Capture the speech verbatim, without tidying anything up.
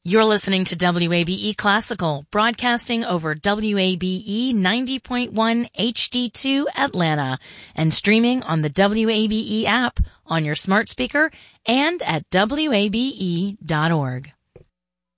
You're listening to W A B E Classical, broadcasting over W A B E ninety point one H D two Atlanta and streaming on the W A B E app on your smart speaker and at W A B E dot org.